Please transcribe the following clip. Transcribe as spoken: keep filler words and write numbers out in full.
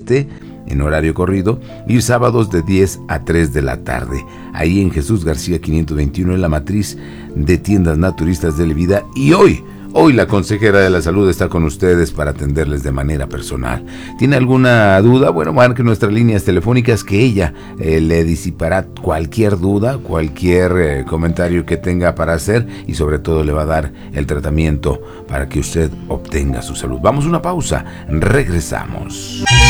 siete en horario corrido y sábados de diez a tres de la tarde. Ahí en Jesús García quinientos veintiuno en la matriz de tiendas naturistas de Levida. Y hoy, hoy la consejera de la salud está con ustedes para atenderles de manera personal. ¿Tiene alguna duda? Bueno, marque nuestras líneas telefónicas que ella eh, le disipará cualquier duda, cualquier eh, comentario que tenga para hacer y sobre todo le va a dar el tratamiento para que usted obtenga su salud. Vamos a una pausa, regresamos.